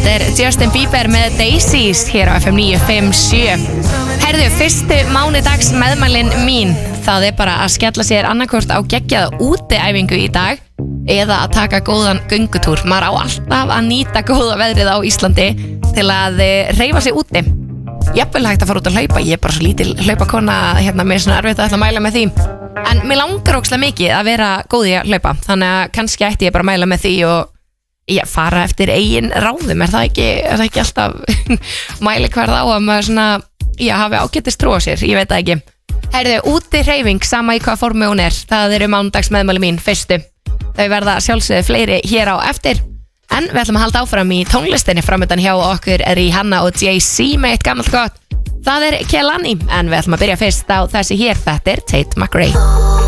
Þetta Justin Bieber með Daisies hér á FM 957. Herðu, fyrstu mánudags meðmælin mín, það bara að skella sér annarkvort á geggjaða útiæfingu í dag eða að taka góðan göngutúr. Maður á alltaf að nýta góða veðrið á Íslandi til að hreyfa sig úti. Jafnvel hægt að fara út að hlaupa, ég bara svo lítil hlaupakona hérna, mér svona erfitt að ætla að mæla með því. En mér langar ókslega mikið að vera góð í að hlaupa, þannig að kannski ætti ég bara að mæla með því og fara eftir eigin ráðum. Er það ekki alltaf mælikvarð á að maður svona, hafi ágætist trú á sér, ég veit það ekki. Herðu, úti hreyfing, sama í hvað formi hún er, það eru mánudags meðmæli mín, fyrstu. Þau verða sjálfsögðu fleiri hér á eftir. En við ætlum að halda áfram í tónlistinni framöndan hjá okkur Rihanna og Jay-Z með eitt gammalt gott. Það Kehlani, en við ætlum að byrja fyrst á þessi hér, þetta Tate McRae.